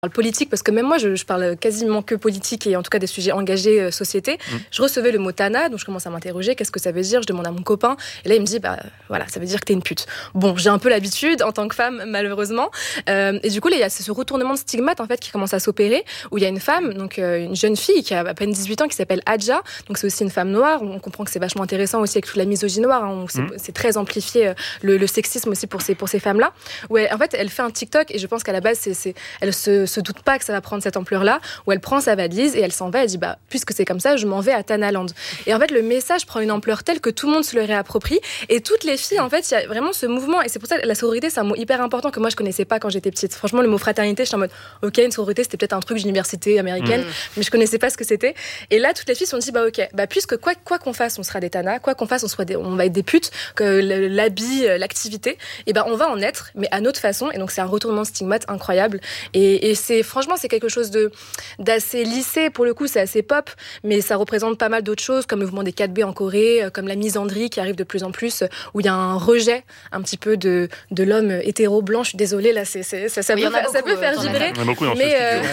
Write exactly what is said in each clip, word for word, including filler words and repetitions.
parle politique, parce que même moi, je, je parle quasiment que politique et en tout cas des sujets engagés euh, société. Mmh. Je recevais le mot Tana, donc je commence à m'interroger, qu'est-ce que ça veut dire? Je demande à mon copain, et là il me dit, bah voilà, ça veut dire que t'es une pute. Bon, j'ai un peu l'habitude en tant que femme, malheureusement. Euh, et du coup, là, il y a ce retournement de stigmate en fait qui commence à s'opérer, où il y a une femme, donc euh, une jeune fille qui a à peine dix-huit ans, qui s'appelle Adja. Donc c'est aussi une femme noire. On comprend que c'est vachement intéressant aussi avec toute la misogynie noire. Hein, c'est, mmh. c'est très amplifié euh, le, le sexisme aussi pour ces pour ces femmes-là. Où elle, en fait, elle fait un TikTok, et je pense qu'à la base, c'est, c'est elle se, se doute pas que ça va prendre cette ampleur-là, où elle prend sa valise et elle s'en va, elle dit bah puisque c'est comme ça, je m'en vais à Tanaland. Et en fait, le message prend une ampleur telle que tout le monde se le réapproprie, et toutes les filles, en fait, il y a vraiment ce mouvement, et c'est pour ça que la sororité, c'est un mot hyper important que moi je connaissais pas quand j'étais petite. Franchement, le mot fraternité, j'étais en mode ok, une sororité, c'était peut-être un truc d'université américaine, mmh. mais je connaissais pas ce que c'était. Et là, toutes les filles se sont dit bah ok, bah puisque quoi quoi qu'on fasse, on sera des tanas, quoi qu'on fasse, on soit des, on va être des putes, que l'habit, l'activité, et ben on va en être, mais à notre façon. Et donc c'est un retournement de stigmate incroyable. Et, et c'est franchement c'est quelque chose de d'assez lissé, pour le coup c'est assez pop, mais ça représente pas mal d'autres choses comme le mouvement des quatre B en Corée, comme la misandrie qui arrive de plus en plus, où il y a un rejet un petit peu de de l'homme hétéro blanc. Je suis désolée là, c'est, c'est ça, ça peut faire, beaucoup, ça peut faire vibrer, mais euh,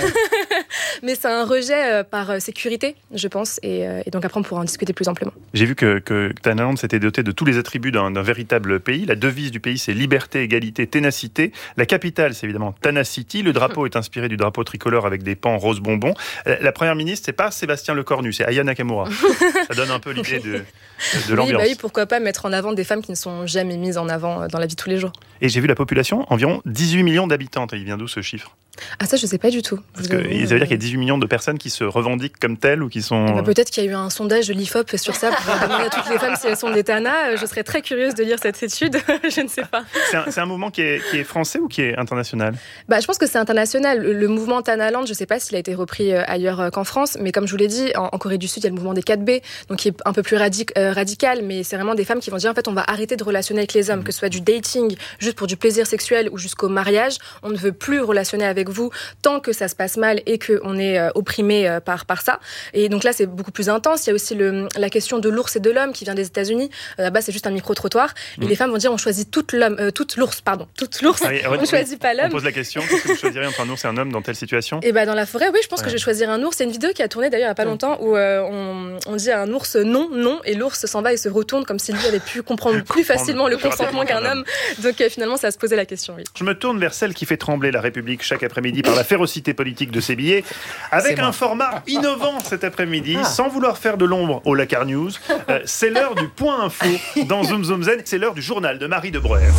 mais c'est un rejet par sécurité, je pense, et, et donc après on pourra en discuter plus amplement. J'ai vu que que Tanaland s'était doté de tous les attributs d'un, d'un véritable pays. La devise du pays c'est liberté, égalité, ténacité. La capitale c'est évidemment Tana City. Le drapeau est inspiré du drapeau tricolore avec des pans rose bonbon. La première ministre, c'est pas Sébastien Lecornu, c'est Aya Nakamura. Ça donne un peu l'idée de, de l'ambiance. Oui, bah oui, pourquoi pas mettre en avant des femmes qui ne sont jamais mises en avant dans la vie de tous les jours. Et j'ai vu la population, environ dix-huit millions d'habitants. Il vient d'où ce chiffre? Ah ça, je sais pas du tout. Parce que avez... ça veut dire qu'il y a dix-huit millions de personnes qui se revendiquent comme telles ou qui sont... Eh ben, peut-être qu'il y a eu un sondage de l'I F O P sur ça pour demander à toutes les femmes si elles sont des tanas. Je serais très curieuse de lire cette étude. Je ne sais pas. C'est un, c'est un mouvement qui est, qui est français ou qui est international? Bah, je pense que c'est international. Le, le mouvement Tanaland, je ne sais pas s'il a été repris ailleurs qu'en France, mais comme je vous l'ai dit, en, en Corée du Sud, il y a le mouvement des quatre B, donc qui est un peu plus radic, euh, radical, mais c'est vraiment des femmes qui vont dire en fait on va arrêter de relationner avec les hommes, mmh. que ce soit du dating juste pour du plaisir sexuel ou jusqu'au mariage. On ne veut plus relationner avec vous tant que que ça se passe mal et qu'on est euh, opprimé euh, par, par ça. Et donc là, c'est beaucoup plus intense. Il y a aussi le, la question de l'ours et de l'homme qui vient des États-Unis. Euh, là-bas, c'est juste un micro-trottoir. Et mmh. les femmes vont dire on choisit toute, l'homme, euh, toute l'ours, pardon, toute l'ours. Ah oui, on ne choisit pas l'homme. On pose la question qu'est-ce que vous choisirez entre un ours et un homme dans telle situation? Et bah, dans la forêt, oui, je pense ouais. que je vais choisir un ours. C'est une vidéo qui a tourné d'ailleurs il n'y a pas longtemps où euh, on, on dit à un ours non, non, et l'ours s'en va et se retourne comme si lui avait pu comprendre plus facilement le consentement qu'un homme. Donc euh, finalement, ça a se poser la question. Oui. Je me tourne vers celle qui fait trembler la République chaque après-midi par la férocité politique de ses billets, avec un format innovant cet après-midi, ah. sans vouloir faire de l'ombre au Lakar News. Euh, c'est l'heure du point info dans Zoom Zoom Zen. C'est l'heure du journal de Marie de Breuer.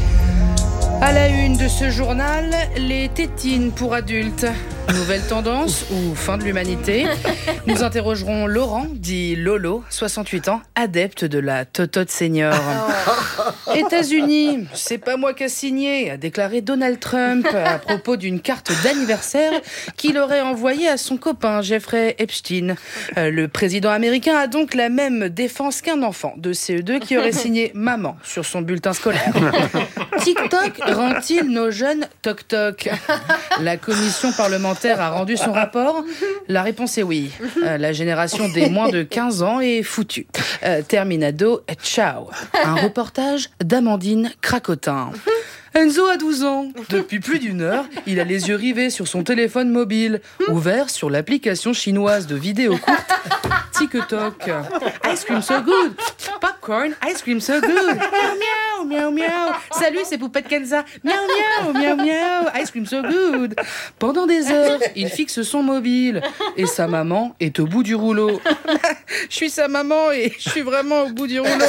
À la une de ce journal, les tétines pour adultes. Nouvelle tendance ou fin de l'humanité? Nous interrogerons Laurent, dit Lolo, soixante-huit ans, adepte de la totote senior. Oh. États-Unis, c'est pas moi qui a signé, a déclaré Donald Trump à propos d'une carte d'anniversaire qu'il aurait envoyée à son copain Jeffrey Epstein. Euh, le président américain a donc la même défense qu'un enfant de C E deux qui aurait signé maman sur son bulletin scolaire. TikTok rend-il nos jeunes toc-toc? La commission parlementaire a rendu son rapport. La réponse est oui. Euh, la génération des moins de quinze ans est foutue. Euh, terminado, ciao. Un reportage d'Amandine Cracotin. Enzo a douze ans. Depuis plus d'une heure, il a les yeux rivés sur son téléphone mobile, ouvert sur l'application chinoise de vidéo courte TikTok. Ice cream so good. Popcorn, ice cream so good. Miaou, miaou, miaou, miaou. Salut, c'est Poupette Kenza. Miaou, miaou, miaou, miaou. Ice cream so good. Pendant des heures, il fixe son mobile. Et sa maman est au bout du rouleau. Je suis sa maman et je suis vraiment au bout du rouleau.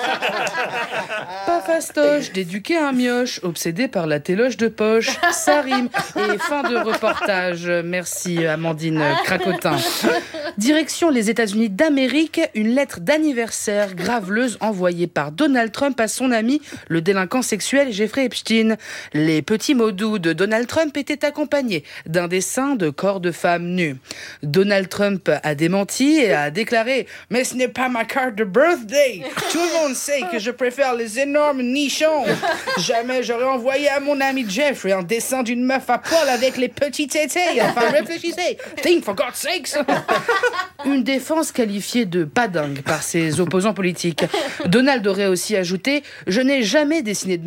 Pas fastoche d'éduquer un mioche obsédé par la téloche de poche. Ça rime. Et fin de reportage. Merci Amandine Cracotin. Direction les États-Unis d'Amérique, une lettre d'anniversaire graveleuse envoyée par Donald Trump à son ami, le délinquant sexuel Jeffrey Epstein. Les petits mots doux de Donald Trump étaient accompagnés d'un dessin de corps de femmes nues. Donald Trump a démenti et a déclaré « Mais ce n'est pas ma carte de birthday. Tout le monde sait que je préfère les énormes nichons. Jamais j'aurais envoyé à mon ami Jeffrey un dessin d'une meuf à poil avec les petits tétés. Enfin, réfléchissez. Think for God's sakes. » Une défense qualifiée de pas dingue par ses opposants politiques. Donald aurait aussi ajouté « Je n'ai jamais dessiné de ma vie.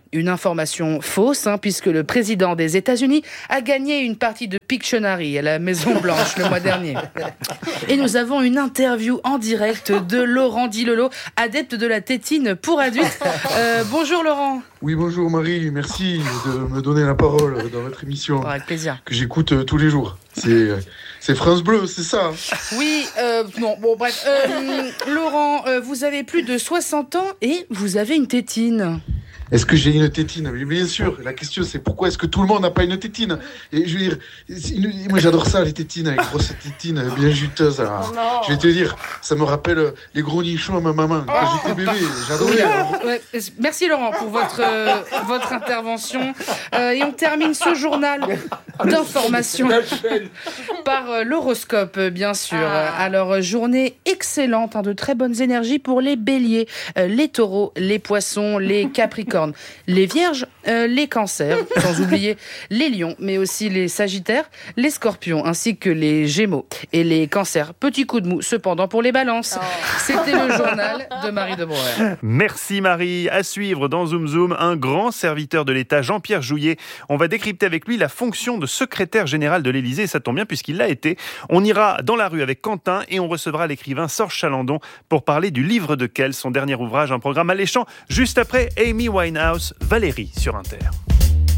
Une information fausse, hein, puisque le président des États-Unis a gagné une partie de Pictionary à la Maison-Blanche le mois dernier. Et nous avons une interview en direct de Laurent dit Lolo, adepte de la tétine pour adultes. Euh, bonjour Laurent. Oui, bonjour Marie, merci de me donner la parole dans votre émission. Avec plaisir. Que j'écoute euh, tous les jours. C'est, c'est France Bleu, c'est ça? Oui, euh, non, bon bref. Euh, Laurent, euh, vous avez plus de soixante ans et vous avez une tétine. Est-ce que j'ai une tétine? Mais bien sûr, la question c'est pourquoi est-ce que tout le monde n'a pas une tétine? Et je veux dire, une... moi j'adore ça, les tétines, les grosses tétines bien juteuses. Alors, oh je vais te dire, ça me rappelle les gros nichons à ma maman quand oh j'étais bébé, j'adorais. Ouais, merci Laurent pour votre, euh, votre intervention. Euh, et on termine ce journal d'information par euh, l'horoscope, bien sûr. Ah. Alors, journée excellente, hein, de très bonnes énergies pour les béliers, euh, les taureaux, les poissons, les capricornes, les vierges, euh, les cancers, sans oublier les lions, mais aussi les sagittaires, les scorpions, ainsi que les gémeaux et les cancers. Petit coup de mou, cependant, pour les balances. Oh. C'était le journal de Marie de Brouwer. Merci Marie. À suivre dans Zoom Zoom, un grand serviteur de l'État, Jean-Pierre Jouyet. On va décrypter avec lui la fonction de secrétaire général de l'Élysée, et ça tombe bien puisqu'il l'a été. On ira dans la rue avec Quentin et on recevra l'écrivain Sorge Chalandon pour parler du livre de Kell, son dernier ouvrage, un programme alléchant, juste après Amy Winehouse, Valérie sur Inter.